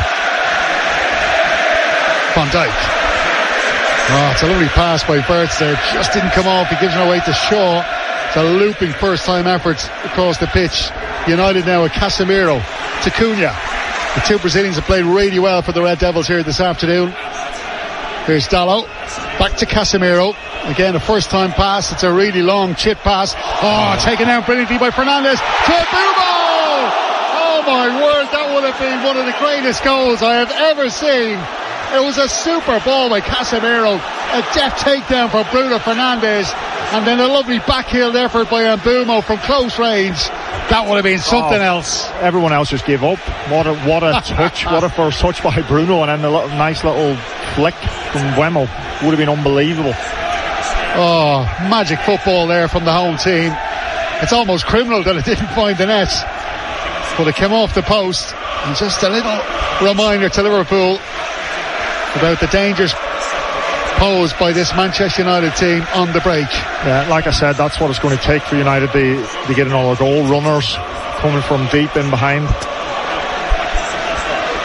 Van Dijk. Oh, it's a lovely pass by Wirtz there. Just didn't come off. He gives it away to Shaw. It's a looping first time effort across the pitch. United now with Casemiro to Cunha. The two Brazilians have played really well for the Red Devils here this afternoon. Here's Dalot. Back to Casemiro. Again, a first time pass. It's a really long chip pass. Oh, taken out brilliantly by Fernandes. To Bumo! Oh my word, that would have been one of the greatest goals I have ever seen. It was a super ball by Casemiro. A deft takedown for Bruno Fernandes. And then a lovely backheel effort by Mbumo from close range. That would have been something oh, else. Everyone else just gave up. What a, what a touch. What a first touch by Bruno. And then the little, nice little flick from Wemo. Would have been unbelievable. Oh, magic football there from the home team. It's almost criminal that it didn't find the net. But it came off the post. And just a little reminder to Liverpool about the dangers posed by this Manchester United team on the break. Yeah, like I said, that's what it's going to take for United to, to get another goal. Runners coming from deep in behind.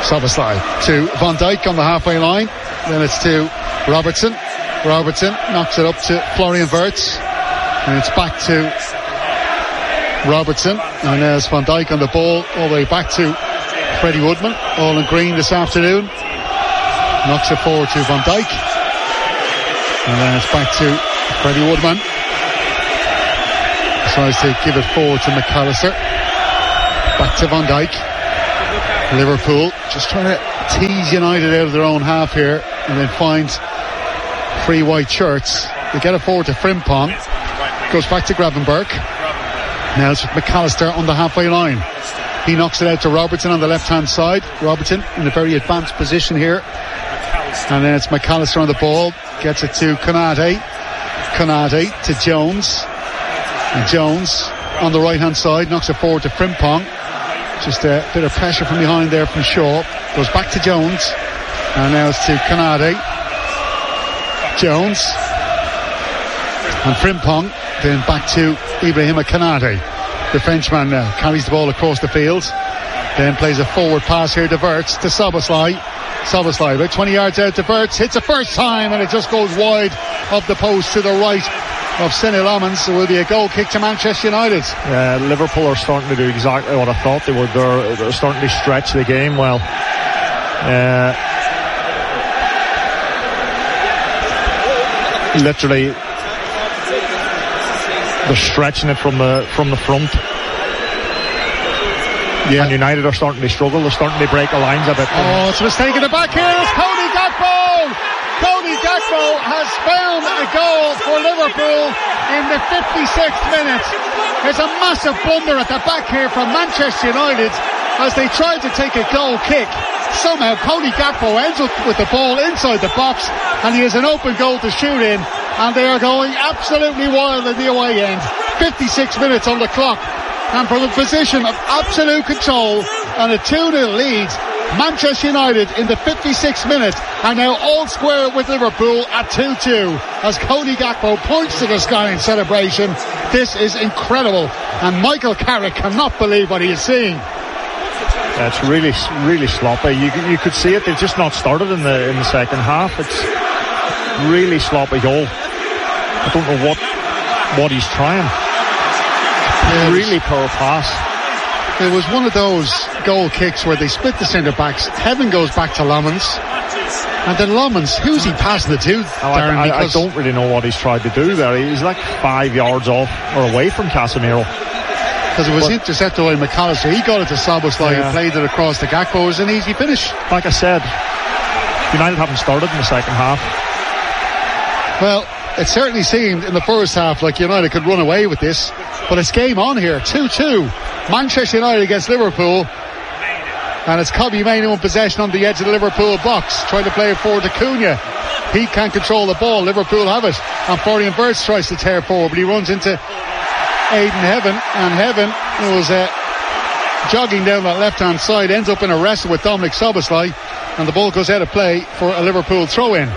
Szoboszlai to Van Dijk on the halfway line. Then it's to Robertson. Robertson knocks it up to Florian Wirtz. And it's back to Robertson. And there's Van Dijk on the ball all the way back to Freddie Woodman. All in green this afternoon. Knocks it forward to Van Dijk. And then it's back to Freddie Woodman. Tries to give it forward to McAllister. Back to Van Dijk. Liverpool just trying to tease United out of their own half here and then find free white shirts. They get it forward to Frimpong. Goes back to Gravenberch. Now it's with McAllister on the halfway line. He knocks it out to Robertson on the left hand side. Robertson in a very advanced position here. And then it's McAllister on the ball. Gets it to Konate. Konate to Jones. And Jones on the right hand side knocks it forward to Frimpong. Just a bit of pressure from behind there from Shaw. Goes back to Jones. And now it's to Konate. Jones. And Frimpong. Then back to Ibrahima Konate. The Frenchman now carries the ball across the field. Then plays a forward pass here to Wirtz to Szoboszlai. Szoboszlai about twenty yards out to Wirtz. Hits the first time and it just goes wide of the post to the right of Senne Lammens. It will be a goal kick to Manchester United. Yeah, Liverpool are starting to do exactly what I thought they would. They're, they're starting to stretch the game well. Uh, literally, they're stretching it from the from the front. Yeah. And United are starting to struggle. They're starting to break the lines a bit. Oh, it's a mistake in the back here. It's Cody Gakpo. Cody Gakpo has found a goal for Liverpool in the fifty-sixth minute. There's a massive blunder at the back here from Manchester United as they tried to take a goal kick. Somehow Cody Gakpo ends up with the ball inside the box and he has an open goal to shoot in, and they are going absolutely wild at the away end. fifty-six minutes on the clock, and from a position of absolute control and a two nil lead, Manchester United in the fifty-sixth minute are now all square with Liverpool at two two as Cody Gakpo points to the sky in celebration. This is incredible, and Michael Carrick cannot believe what he is seeing. Yeah, it's really, really sloppy. You you could see it. They've just not started in the in the second half. It's really sloppy goal. I don't know what what he's trying. Yeah, really poor pass. It was one of those goal kicks where they split the centre backs. Heaven goes back to Lammens, and then Lammens, who's he passing it to? Oh, Darren, I, I, I don't really know what he's tried to do there. He's like five yards off or away from Casemiro. Because it was but, intercepted by McAllister. He got it to Szoboszlai, yeah. Played it across the Gakpo. It was an easy finish. Like I said, United haven't started in the second half. Well, it certainly seemed in the first half like United could run away with this, but it's game on here. two two. Manchester United against Liverpool. And it's Kobbie Mainoo in possession on the edge of the Liverpool box, trying to play it forward to Cunha. He can't control the ball. Liverpool have it. And Florian Wirtz tries to tear forward, but he runs into Aidan Heaven, and Heaven was uh, jogging down that left-hand side, ends up in a wrestle with Dominic Szoboszlai, and the ball goes out of play for a Liverpool throw-in.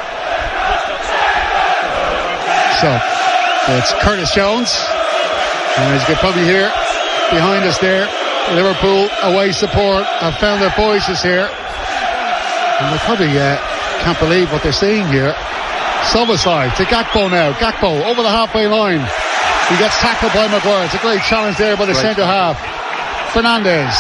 So it's Curtis Jones, and as you can probably hear behind us there, Liverpool away support have found their voices here, and they probably uh, can't believe what they're seeing here. Szoboszlai to Gakpo now. Gakpo over the halfway line. He gets tackled by Maguire. It's a great challenge there by the right centre half. Fernandes.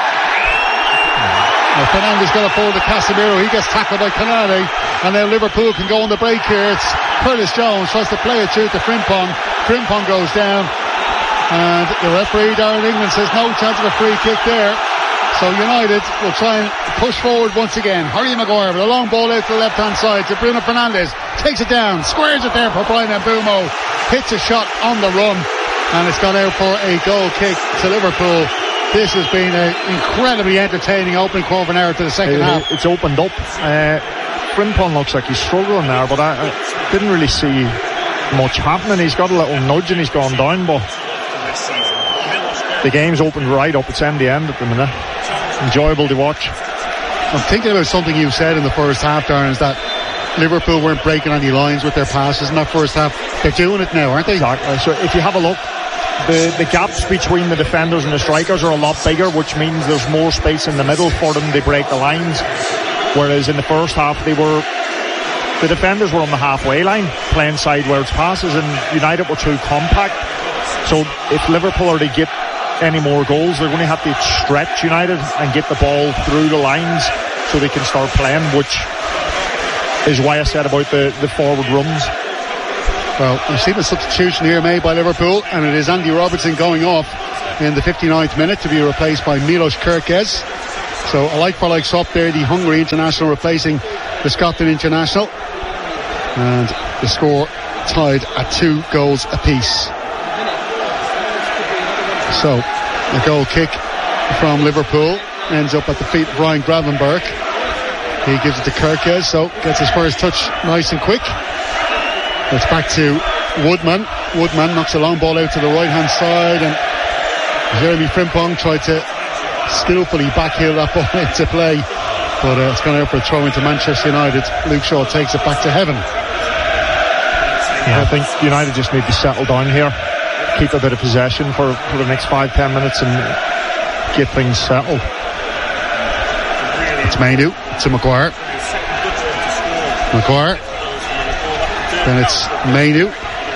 Now Fernandes got it forward to Casemiro. He gets tackled by Konate. And now Liverpool can go on the break here. It's Curtis Jones tries to play it through to Frimpong. Frimpong goes down. And the referee, Darren England, says no chance of a free kick there. So United will try and push forward once again. Harry Maguire with a long ball out to the left-hand side to Bruno Fernandes. Takes it down, squares it there for Brian Mbeumo. Hits a shot on the run, and it's gone out for a goal kick to Liverpool. This has been an incredibly entertaining opening quarter of an hour to the second it, half. It's opened up. Uh, Frimpong looks like he's struggling there, but I, I didn't really see much happening. He's got a little nudge and he's gone down, but the game's opened right up. It's end to end at the minute. Enjoyable to watch. I'm thinking about something you said in the first half, Darren, is that Liverpool weren't breaking any lines with their passes in that first half. They're doing it now, aren't they? Exactly. So if you have a look, the, the gaps between the defenders and the strikers are a lot bigger, which means there's more space in the middle for them to break the lines. Whereas in the first half, they were the defenders were on the halfway line playing sideways passes, and United were too compact. So if Liverpool are to get any more goals, they're going to have to stretch United and get the ball through the lines so they can start playing, which is why I said about the, the forward runs. Well, we've seen a substitution here made by Liverpool, and it is Andy Robertson going off in the fifty-ninth minute to be replaced by Milos Kerkez. So a like-for-like swap there, the Hungary international replacing the Scotland international, and the score tied at two goals apiece. So a goal kick from Liverpool ends up at the feet of Ryan Gravenberch. He gives it to Kerkez, so gets his first touch nice and quick. It's back to Woodman. Woodman knocks a long ball out to the right hand side, and Jeremy Frimpong tried to skillfully backheel that ball into play, but uh, it's gone out for a throw into Manchester United. Luke Shaw takes it back to Heaven. Yeah, I think United just need to settle down here, keep a bit of possession for, for the next five, ten minutes and get things settled. It's Mainu to Maguire. Maguire. Then it's Mainu.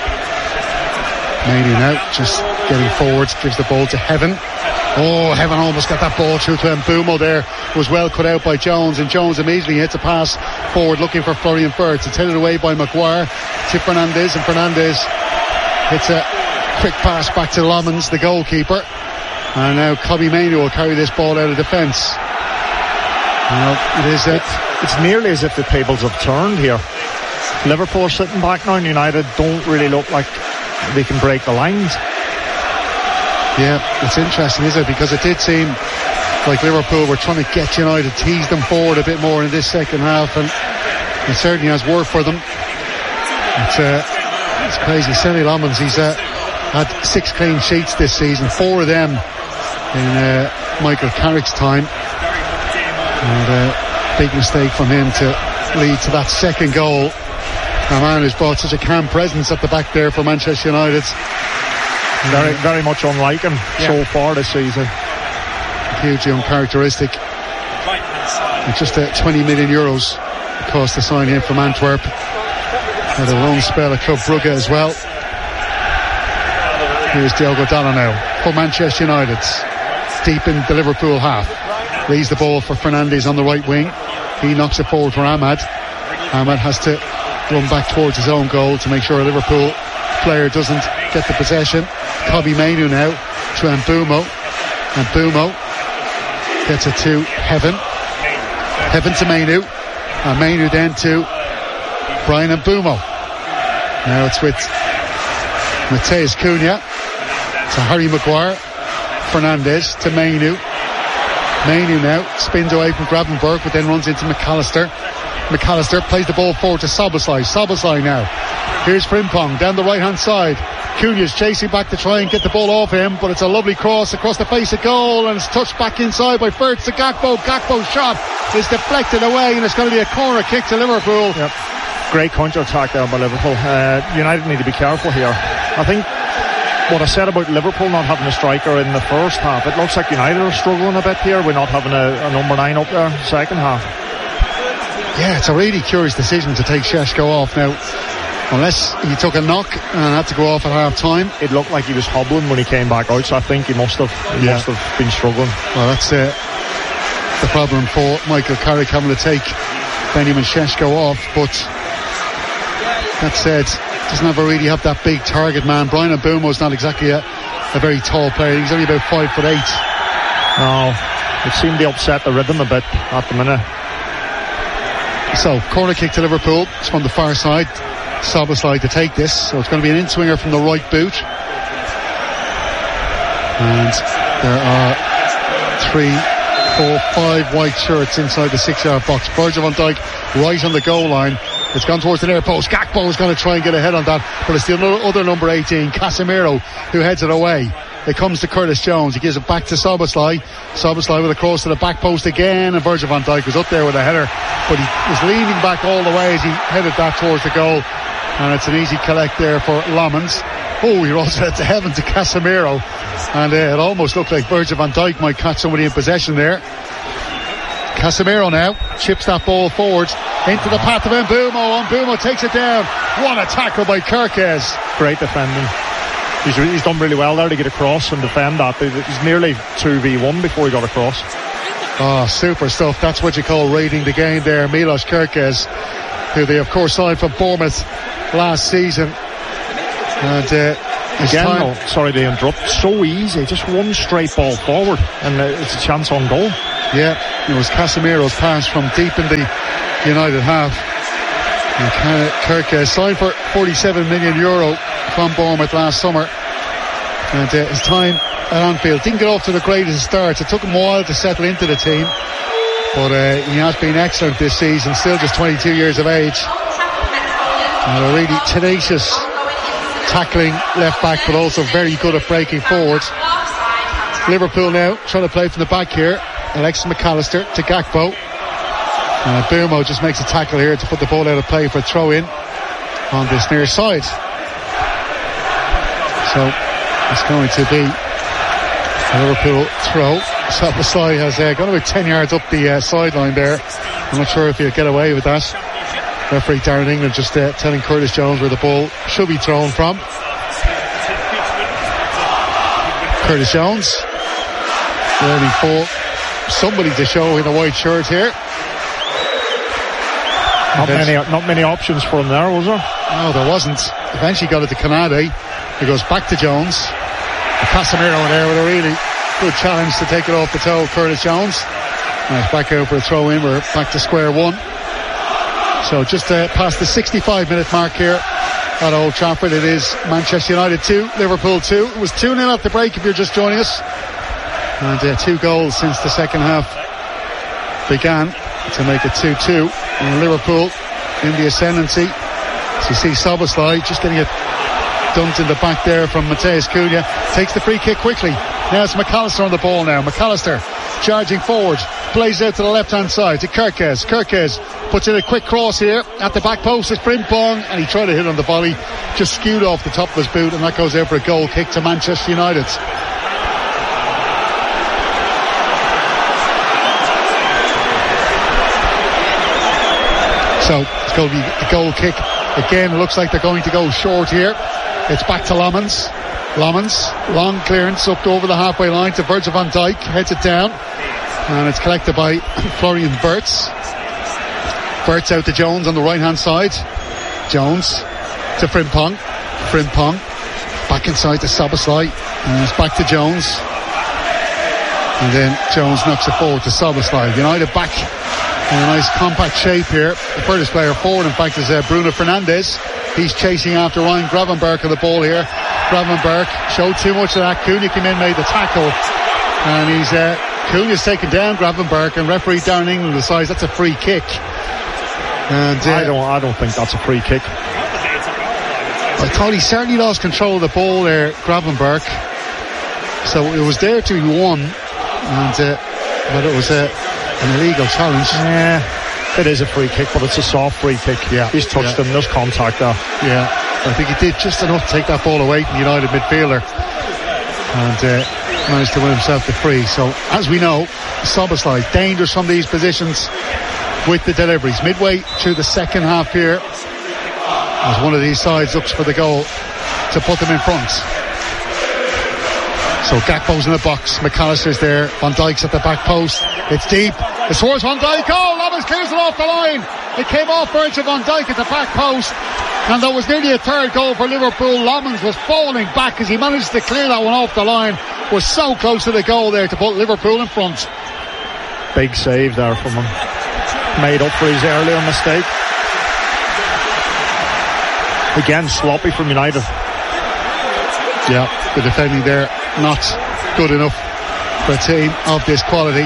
Mainu now just getting forward, gives the ball to Heaven. Oh, Heaven almost got that ball through to Mbumo there. Was well cut out by Jones, and Jones immediately hits a pass forward looking for Florian Wirtz. It's headed away by Maguire to Fernandes, and Fernandes hits a quick pass back to Lomans, the goalkeeper. And now Kobbie Mainoo will carry this ball out of defence. Well, it is it. It's nearly as if the tables have turned here. Liverpool are sitting back now, and United don't really look like they can break the lines. Yeah, it's interesting, isn't it? Because it did seem like Liverpool were trying to get United, tease them forward a bit more in this second half, and it certainly has worked for them. It's, uh, it's crazy. Sonny Lomans, he's uh, had six clean sheets this season, four of them in uh, Michael Carrick's time. And a uh, big mistake from him to lead to that second goal. A man who's brought such a calm presence at the back there for Manchester United. Very, very much unlike him yeah. so far this season. Hugely uncharacteristic. And just uh, twenty million euros cost to sign him from Antwerp. Had a long spell at Club Brugge as well. Here's Diogo Dalot now for Manchester United. Deep in the Liverpool half. Leaves the ball for Fernandes on the right wing. He knocks it forward for Ahmad. Ahmad has to run back towards his own goal to make sure a Liverpool player doesn't get the possession. Kobbie Mainoo now to Mbumo. Mbumo gets it to Heaven. Heaven to Mainoo. And Mainoo then to Brian Mbumo. Now it's with Mateus Cunha to Harry Maguire. Fernandes to Mainoo. Mainoo now spins away from Gravenberch, but then runs into McAllister. McAllister plays the ball forward to Szoboszlai. Szoboszlai now. Here's Frimpong down the right hand side. Cunha's chasing back to try and get the ball off him, but it's a lovely cross across the face of goal, and it's touched back inside by Wirtz to Gakpo. Gakpo's shot is deflected away, and it's going to be a corner kick to Liverpool. Yep. Great counter attack there by Liverpool. Uh, United need to be careful here. I think what I said about Liverpool not having a striker in the first half, it looks like United are struggling a bit here. We're not having a, a number nine up there second half. Yeah, it's a really curious decision to take Šeško off now. Unless he took a knock and had to go off at half time. It looked like he was hobbling when he came back out, so I think he must have he yeah. must have been struggling. Well, that's uh, the problem for Michael Carrick having to take Benjamin Šeško off, but that said, doesn't ever really have that big target man. Brian Mbumo's not exactly a, a very tall player. He's only about five foot eight. No, it seemed to upset the rhythm a bit at the minute. So, corner kick to Liverpool. It's from the far side. Szoboszlai to take this. So it's going to be an in-swinger from the right boot. And there are three, four, five white shirts inside the six-yard box. Virgil van Dijk right on the goal line. It's gone towards the near post. Gakpo is going to try and get ahead on that, but it's the other number eighteen, Casemiro, who heads it away. It comes to Curtis Jones. He gives it back to Szoboszlai. Szoboszlai with a cross to the back post again, and Virgil van Dijk was up there with a header, but he was leaning back all the way as he headed that towards the goal. And it's an easy collect there for Lomans. Oh, he rolls it out to heaven to Casemiro. And uh, it almost looked like Virgil van Dijk might catch somebody in possession there. Casemiro now chips that ball forward into the path of Mbeumo. Mbeumo takes it down. What a tackle by Kerkez. Great defending. He's, he's done really well there to get across and defend that. He's nearly two v one before he got across. Oh, super stuff. That's what you call reading the game there. Milos Kerkez, who they of course signed from Bournemouth last season. And uh, again, no, sorry to interrupt, so easy, just one straight ball forward and uh, it's a chance on goal. Yeah, it was Casemiro's pass from deep in the United half. And Kerkez signed for forty-seven million euro from Bournemouth last summer, and uh, his time at Anfield didn't get off to the greatest start. It took him a while to settle into the team, but uh, he has been excellent this season, still just twenty-two years of age, and a really tenacious tackling left back, but also very good at breaking forward. Liverpool now trying to play from the back here. Alexis McAllister to Gakpo. Uh, Mbeumo just makes a tackle here to put the ball out of play for a throw in on this near side. So it's going to be a Liverpool throw. Szoboszlai has uh, gone about ten yards up the uh, sideline there. I'm not sure if he'll get away with that. Referee Darren England just uh, telling Curtis Jones where the ball should be thrown from. Curtis Jones waiting for somebody to show in a white shirt here. Not many, not many options for him there, was there? No, there wasn't. Eventually got it to Canade. He goes back to Jones. Casemiro in there with a really good challenge to take it off the toe of Curtis Jones. And it's back out for a throw in. We're back to square one. So just uh, past the sixty-five minute mark here at Old Trafford. It is Manchester United two, Liverpool two. It was two nil at the break if you're just joining us. And uh, two goals since the second half began to make it two two. And Liverpool in the ascendancy. So you see Szoboszlai just getting it dumped in the back there from Matheus Cunha. Takes the free kick quickly. Now it's McAllister on the ball now. McAllister charging forward. Plays out to the left hand side to Kerkez. Kerkez puts in a quick cross here at the back post. It's Frimpong and he tried to hit on the volley. Just skewed off the top of his boot and that goes out for a goal kick to Manchester United. So it's going to be a goal kick. Again, it looks like they're going to go short here. It's back to Lommans. Lommans, long clearance up over the halfway line to Virgil van Dijk. Heads it down. And it's collected by Florian Wirtz. Wirtz out to Jones on the right hand side. Jones to Frimpong. Frimpong back inside to Szoboszlai. And it's back to Jones. And then Jones knocks it forward to Szoboszlai. United back in a nice compact shape here. The furthest player forward, in fact, is uh, Bruno Fernandes. He's chasing after Ryan Gravenberch on the ball here. Gravenberch showed too much of that. Cunha came in, made the tackle. And he's, uh, Cunha's taken down Gravenberch, and referee Darren England decides that's a free kick. And uh, I don't, I don't think that's a free kick. I thought he certainly lost control of the ball there, Gravenberch. So it was there to be won. And, uh, but it was, uh, an illegal challenge. Yeah, it is a free kick, but it's a soft free kick. Yeah, he's touched yeah. him. There's contact there. Yeah, I think he did just enough to take that ball away from the United midfielder and uh, managed to win himself the free. So, as we know, Szoboszlai dangerous from these positions with the deliveries. Midway through the second half here, as one of these sides looks for the goal to put them in front. So Gakpo's in the box, McAllister's there, Van Dijk's at the back post, it's deep, it's towards Van Dijk, oh, Lommans clears it off the line, it came off Virgil van Dijk at the back post, and there was nearly a third goal for Liverpool. Lommans was falling back as he managed to clear that one off the line, was so close to the goal there to put Liverpool in front. Big save there from him, made up for his earlier mistake. Again, sloppy from United. Yeah, the defending there not good enough for a team of this quality.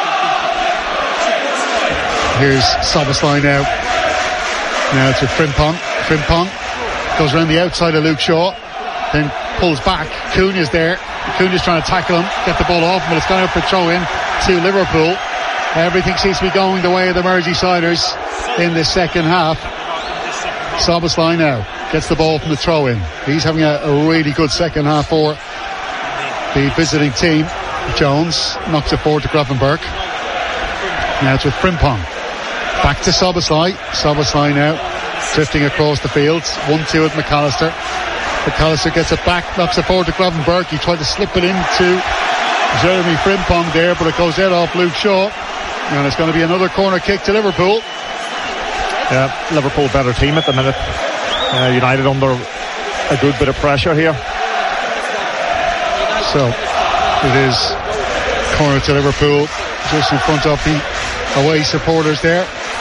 Here's Szoboszlai now. Now to Frimpong. Frimpong goes around the outside of Luke Shaw, then pulls back. Cunha's there. Cunha's trying to tackle him, get the ball off him, but it's gone out for a throw in to Liverpool. Everything seems to be going the way of the Merseysiders in the second half. Szoboszlai now. gets the ball from the throw-in. He's having a, a really good second half for the visiting team. Jones knocks it forward to Gravenberg. Now it's with Frimpong. Back to Szoboszlai. Szoboszlai now drifting across the field. one two with McAllister. McAllister gets it back, knocks it forward to Gravenberg. He tried to slip it into Jeremy Frimpong there, but it goes out off Luke Shaw. And it's going to be another corner kick to Liverpool. Yeah, Liverpool better team at the minute. Uh, United under a good bit of pressure here. So it is corner to Liverpool, just in front of the away supporters there.